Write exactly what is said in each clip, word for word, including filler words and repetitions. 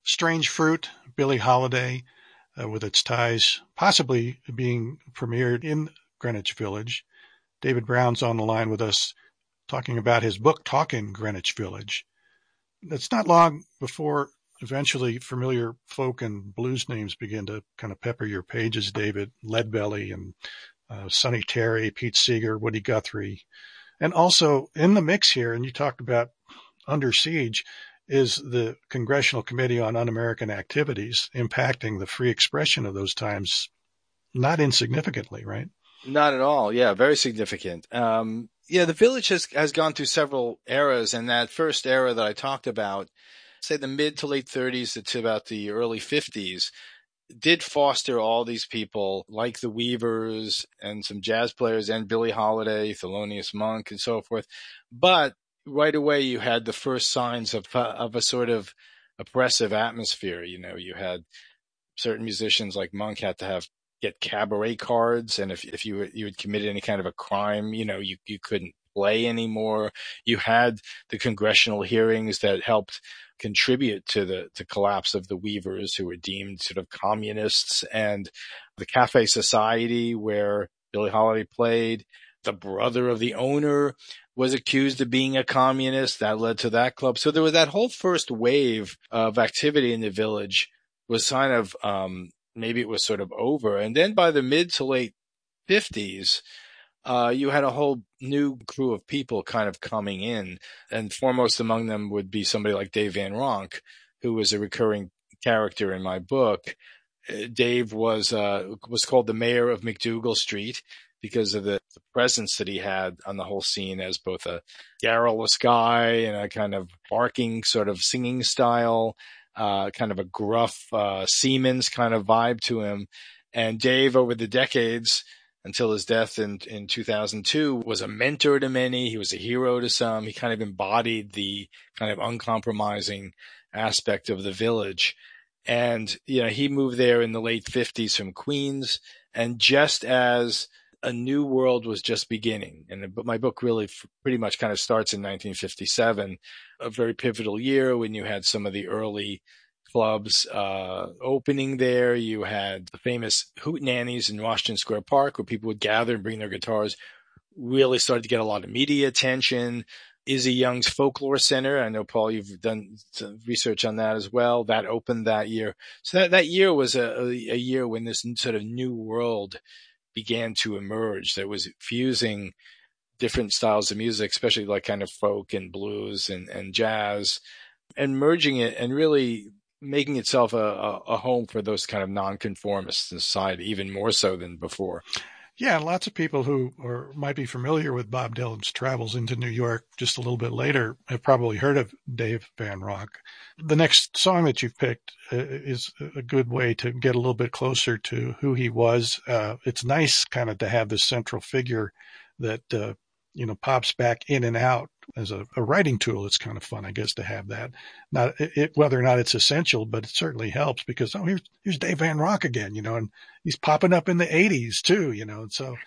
Strange Fruit, Billie Holiday, uh, with its ties possibly being premiered in Greenwich Village. David Brown's on the line with us talking about his book, Talking Greenwich Village. It's not long before eventually familiar folk and blues names begin to kind of pepper your pages, David. Leadbelly and uh, Sonny Terry, Pete Seeger, Woody Guthrie. And also in the mix here, and you talked about Under Siege, is the Congressional Committee on Un-American Activities impacting the free expression of those times not insignificantly, right? Not at all. Yeah, very significant. Um, yeah, the Village has, has gone through several eras, and that first era that I talked about, say the mid to late thirties to about the early fifties, did foster all these people like the Weavers and some jazz players and Billie Holiday, Thelonious Monk, and so forth. But right away, you had the first signs of of a sort of oppressive atmosphere. You know, you had certain musicians like Monk had to have get cabaret cards, and if if you you had committed any kind of a crime, you know, you you couldn't play anymore. You had the congressional hearings that helped contribute to the, the collapse of the Weavers, who were deemed sort of communists, and the Cafe Society, where Billie Holiday played. The brother of the owner was accused of being a communist. That led to that club. So there was that whole first wave of activity in the Village was kind of, um, maybe it was sort of over. And then by the mid to late fifties, Uh, you had a whole new crew of people kind of coming in, and foremost among them would be somebody like Dave Van Ronk, who was a recurring character in my book. Uh, Dave was uh, was called the mayor of McDougal Street because of the, the presence that he had on the whole scene as both a garrulous guy and a kind of barking sort of singing style, uh, kind of a gruff uh, Siemens kind of vibe to him. And Dave, over the decades, until his death in, in two thousand two, was a mentor to many. He was a hero to some. He kind of embodied the kind of uncompromising aspect of the Village. And, you know, he moved there in the late fifties from Queens. And just as a new world was just beginning, and but my book really f- pretty much kind of starts in nineteen fifty-seven, a very pivotal year when you had some of the early clubs uh, opening there. You had the famous Hootenannies in Washington Square Park, where people would gather and bring their guitars. Really started to get a lot of media attention. Izzy Young's Folklore Center, I know, Paul, you've done some research on that as well. That opened that year. So that, that year was a, a, a year when this sort of new world began to emerge that was fusing different styles of music, especially like kind of folk and blues and, and jazz, and merging it and really making itself a, a, a home for those kind of nonconformists in society, even more so than before. Yeah, and lots of people who are, might be familiar with Bob Dylan's travels into New York just a little bit later have probably heard of Dave Van Ronk. The next song that you've picked uh, is a good way to get a little bit closer to who he was. Uh, it's nice kind of to have this central figure that, uh, you know, pops back in and out as a, a writing tool. It's kind of fun, I guess, to have that. Not it, whether or not it's essential, but it certainly helps because, oh, here's, here's Dave Van Ronk again, you know, and he's popping up in the eighties too, you know. And so,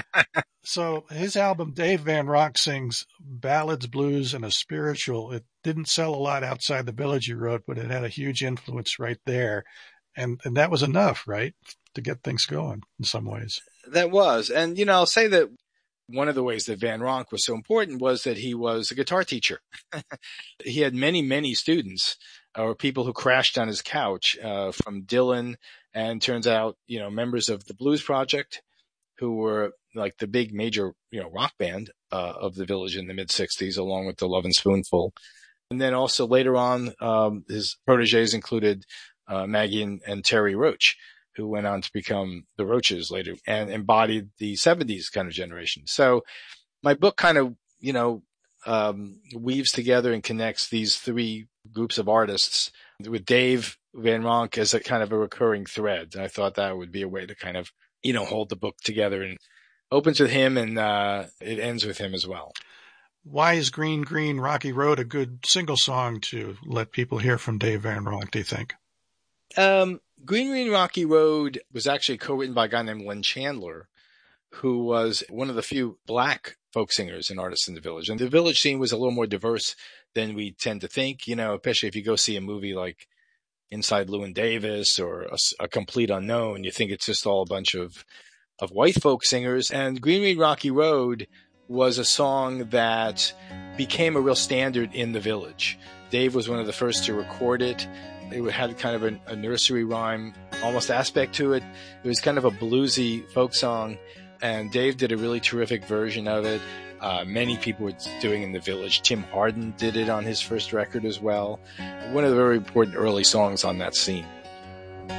so his album, Dave Van Ronk Sings Ballads, Blues, and a Spiritual. It didn't sell a lot outside the Village, you wrote, but it had a huge influence right there. And, and that was enough, right, to get things going in some ways. That was. And, you know, I'll say that one of the ways that Van Ronk was so important was that he was a guitar teacher. He had many, many students or people who crashed on his couch, uh, from Dylan, and turns out, you know, members of the Blues Project, who were like the big major, you know, rock band uh, of the Village in the mid sixties, along with the Lovin' Spoonful. And then also later on, um, his proteges included uh, Maggie and, and Terry Roach, who went on to become the Roaches later and embodied the seventies kind of generation. So my book kind of, you know, um, weaves together and connects these three groups of artists with Dave Van Ronk as a kind of a recurring thread. And I thought that would be a way to kind of, you know, hold the book together, and opens with him and uh, it ends with him as well. Why is Green, Green, Rocky Road a good single song to let people hear from Dave Van Ronk, do you think? Um, Green, Green, Rocky Road was actually co-written by a guy named Len Chandler, who was one of the few black folk singers and artists in the Village. And the Village scene was a little more diverse than we tend to think, you know, especially if you go see a movie like Inside Llewyn Davis or a, a Complete Unknown. You think it's just all a bunch of, of white folk singers. And Green Mean Rocky Road was a song that became a real standard in the Village. Dave was one of the first to record it. It had kind of a, a nursery rhyme almost aspect to it. It was kind of a bluesy folk song, and Dave did a really terrific version of it. Uh, many people were doing it in the Village. Tim Hardin did it on his first record as well. One of the very important early songs on that scene.